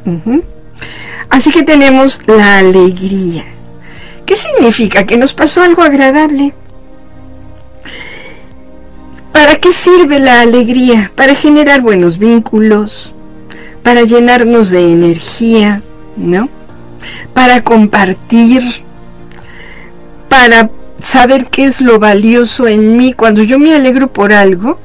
Uh-huh. Así que tenemos la alegría. ¿Qué significa? Que nos pasó algo agradable. ¿Para qué sirve la alegría? Para generar buenos vínculos, para llenarnos de energía, ¿no? Para compartir, para saber qué es lo valioso en mí. Cuando yo me alegro por algo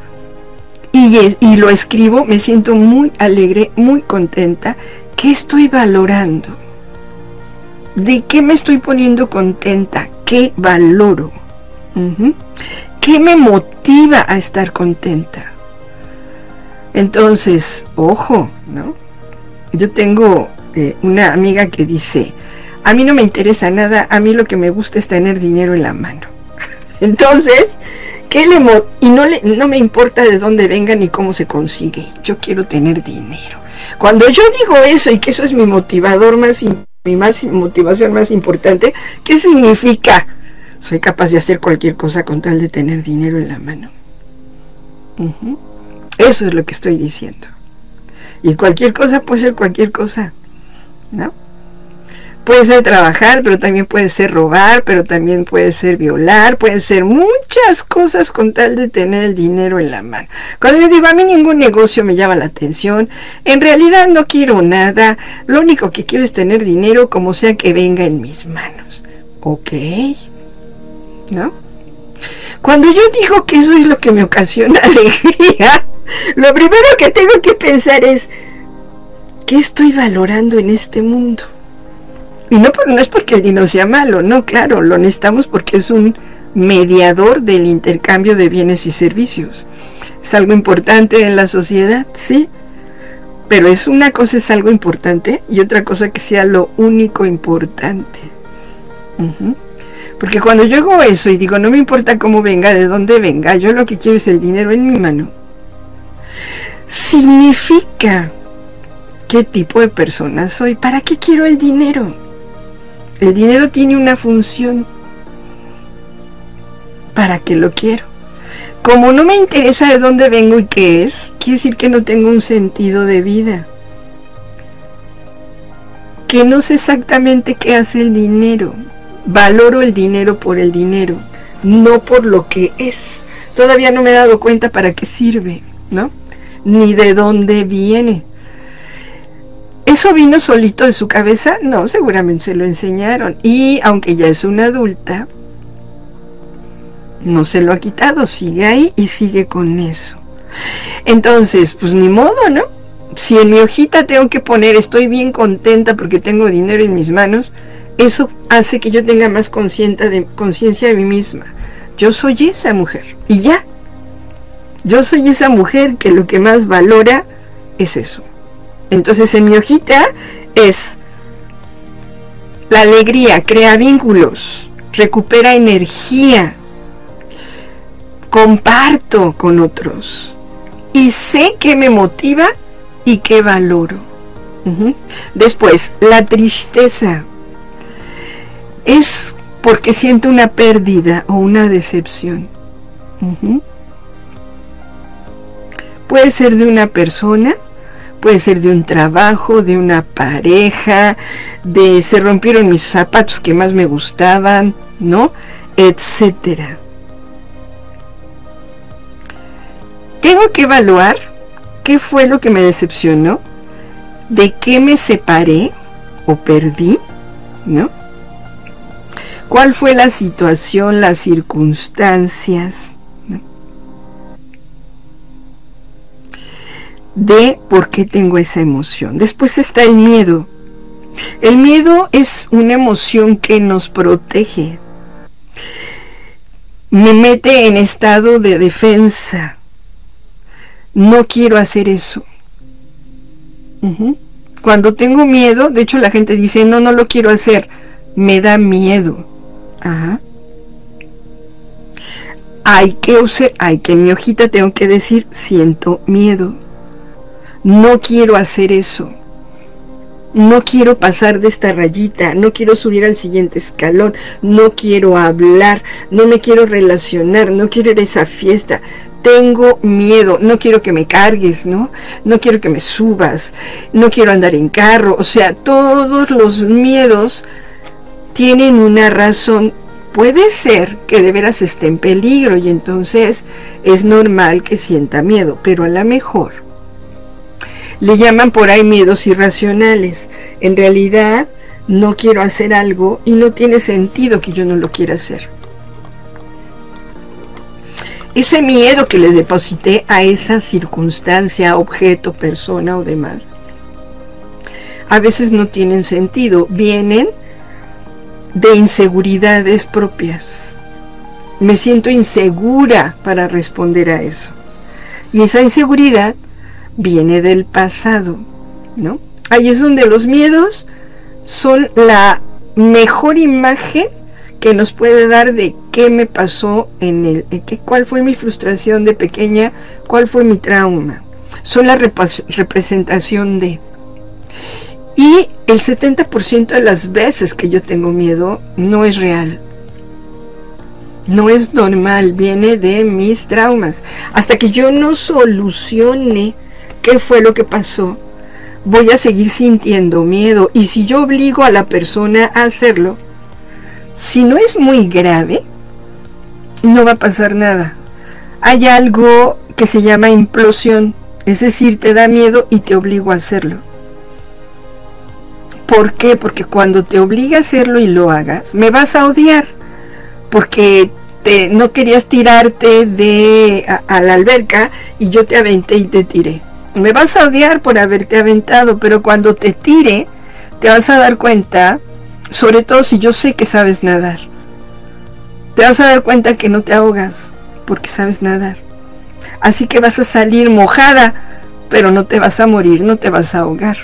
y lo escribo, me siento muy alegre, muy contenta. ¿Qué estoy valorando? ¿De qué me estoy poniendo contenta? ¿Qué valoro? Uh-huh. ¿Qué me motiva a estar contenta? Entonces, ojo, ¿no? Yo tengo una amiga que dice, a mí no me interesa nada, a mí lo que me gusta es tener dinero en la mano. Entonces, y no me importa de dónde venga ni cómo se consigue, yo quiero tener dinero. Cuando yo digo eso y que eso es mi motivador mi motivación más importante, ¿qué significa? Soy capaz de hacer cualquier cosa con tal de tener dinero en la mano. Uh-huh. Eso es lo que estoy diciendo. Y cualquier cosa puede ser cualquier cosa, ¿no? Puede ser trabajar, pero también puede ser robar, pero también puede ser violar, puede ser muchas cosas con tal de tener el dinero en la mano. Cuando yo digo, a mí ningún negocio me llama la atención, en realidad no quiero nada, lo único que quiero es tener dinero como sea que venga en mis manos. ¿Ok? ¿No? Cuando yo digo que eso es lo que me ocasiona alegría, lo primero que tengo que pensar es, ¿qué estoy valorando en este mundo? Y no es porque el dinero sea malo, no, claro, lo necesitamos porque es un mediador del intercambio de bienes y servicios. ¿Es algo importante en la sociedad? Sí, pero una cosa es algo importante y otra cosa que sea lo único importante. Uh-huh. Porque cuando yo hago eso y digo, no me importa cómo venga, de dónde venga, yo lo que quiero es el dinero en mi mano, significa qué tipo de persona soy. ¿Para qué quiero el dinero? El dinero tiene una función. ¿Para qué lo quiero? Como no me interesa de dónde vengo y qué es, quiere decir que no tengo un sentido de vida. Que no sé exactamente qué hace el dinero. Valoro el dinero por el dinero, no por lo que es. Todavía no me he dado cuenta para qué sirve, ¿no? Ni de dónde viene. ¿Eso vino solito de su cabeza? No, seguramente se lo enseñaron. Y aunque ya es una adulta, no se lo ha quitado, sigue ahí y sigue con eso. Entonces, pues ni modo, ¿no? Si en mi hojita tengo que poner estoy bien contenta porque tengo dinero en mis manos, eso hace que yo tenga más conciencia de mí misma. Yo soy esa mujer y ya. Yo soy esa mujer que lo que más valora es eso. Entonces en mi hojita es la alegría, crea vínculos, recupera energía, comparto con otros y sé qué me motiva y qué valoro. Uh-huh. Después, la tristeza es porque siento una pérdida o una decepción. Uh-huh. Puede ser de una persona, puede ser de un trabajo, de una pareja, se rompieron mis zapatos que más me gustaban, ¿no? Etcétera. Tengo que evaluar qué fue lo que me decepcionó, de qué me separé o perdí, ¿no? ¿Cuál fue la situación, las circunstancias, ¿no? De por qué tengo esa emoción? Después está el miedo. El miedo es una emoción que nos protege. Me mete en estado de defensa. No quiero hacer eso. Uh-huh. Cuando tengo miedo, de hecho la gente dice, no lo quiero hacer, me da miedo. Ajá. Hay que en mi hojita tengo que decir, siento miedo. No quiero hacer eso. No quiero pasar de esta rayita, no quiero subir al siguiente escalón, no quiero hablar, no me quiero relacionar, no quiero ir a esa fiesta. tengo miedo, no quiero que me cargues, ¿no? No quiero que me subas, no quiero andar en carro. O sea, todos los miedos tienen una razón. Puede ser que de veras esté en peligro y entonces es normal que sienta miedo, pero a lo mejor le llaman por ahí miedos irracionales. En realidad no quiero hacer algo y no tiene sentido que yo no lo quiera hacer. Ese miedo que le deposité a esa circunstancia, objeto, persona o demás, a veces no tienen sentido, vienen de inseguridades propias. Me siento insegura para responder a eso. Y esa inseguridad viene del pasado, ¿no? Ahí es donde los miedos son la mejor imagen que nos puede dar de qué me pasó cuál fue mi frustración de pequeña, cuál fue mi trauma. Son la representación de. Y el 70% de las veces que yo tengo miedo no es real. No es normal, viene de mis traumas. Hasta que yo no solucione qué fue lo que pasó, voy a seguir sintiendo miedo. Y si yo obligo a la persona a hacerlo, si no es muy grave, no va a pasar nada. Hay algo que se llama implosión, es decir, te da miedo y te obligo a hacerlo. ¿Por qué? Porque cuando te obliga a hacerlo y lo hagas, me vas a odiar. Porque no querías tirarte a la alberca y yo te aventé y te tiré. Me vas a odiar por haberte aventado, pero cuando te tire, te vas a dar cuenta, sobre todo si yo sé que sabes nadar, te vas a dar cuenta que no te ahogas porque sabes nadar. Así que vas a salir mojada, pero no te vas a morir, no te vas a ahogar.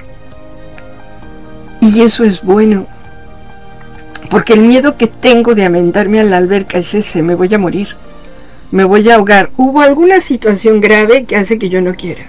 Y eso es bueno. Porque el miedo que tengo de aventarme a la alberca es ese, me voy a morir, me voy a ahogar. Hubo alguna situación grave que hace que yo no quiera.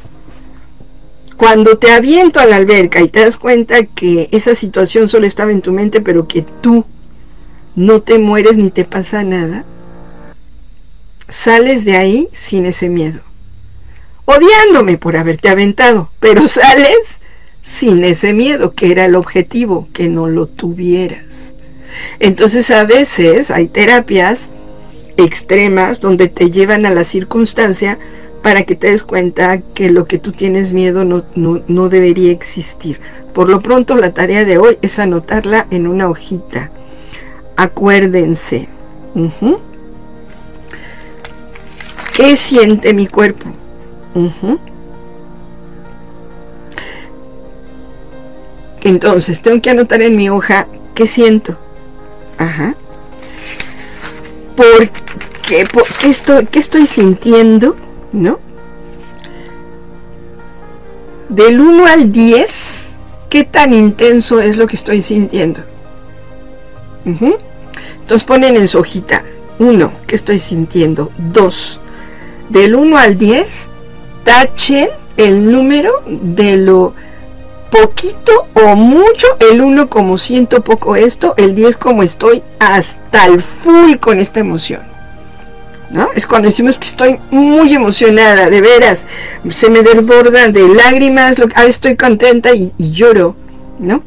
Cuando te aviento a la alberca y te das cuenta que esa situación solo estaba en tu mente, pero que tú no te mueres ni te pasa nada, sales de ahí sin ese miedo. Odiándome por haberte aventado, pero sales sin ese miedo, que era el objetivo, que no lo tuvieras. Entonces a veces hay terapias extremas donde te llevan a la circunstancia para que te des cuenta que lo que tú tienes miedo no debería existir. Por lo pronto la tarea de hoy es anotarla en una hojita. Acuérdense. ¿Qué siente mi cuerpo? Entonces, tengo que anotar en mi hoja qué siento. ¿Qué estoy sintiendo? ¿No? Del 1 al 10, ¿qué tan intenso es lo que estoy sintiendo? Entonces ponen en su hojita 1, ¿qué estoy sintiendo? 2. Del 1 al 10, tachen el número de lo poquito o mucho, el 1 como siento poco esto, el 10 como estoy hasta el full con esta emoción, ¿no? Es cuando decimos que estoy muy emocionada, de veras, se me desbordan de lágrimas, estoy contenta y lloro, ¿no?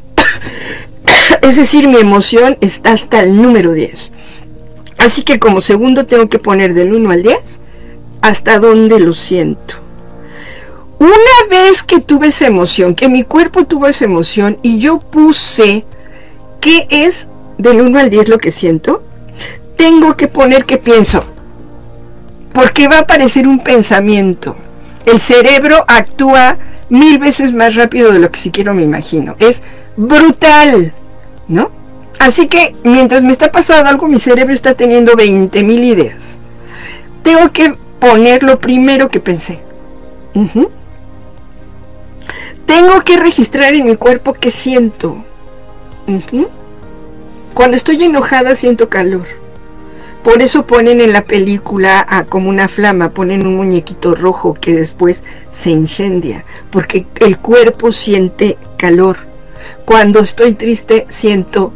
Es decir, mi emoción está hasta el número 10. Así que como segundo tengo que poner del 1 al 10 hasta donde lo siento. Una vez que tuve esa emoción, que mi cuerpo tuvo esa emoción y yo puse qué es del 1 al 10 lo que siento, tengo que poner qué pienso. Porque va a aparecer un pensamiento. El cerebro actúa 1000 veces más rápido de lo que siquiera me imagino. Es brutal, ¿no? Así que mientras me está pasando algo, mi cerebro está teniendo 20,000 ideas. Tengo que poner lo primero que pensé. Tengo que registrar en mi cuerpo qué siento. Cuando estoy enojada siento calor. Por eso ponen en la película como una flama, ponen un muñequito rojo que después se incendia, porque el cuerpo siente calor. Cuando estoy triste siento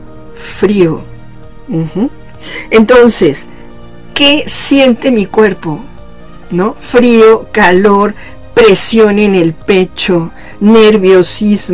frío. Entonces, ¿qué siente mi cuerpo? ¿no? Frío, calor, presión en el pecho, nerviosismo.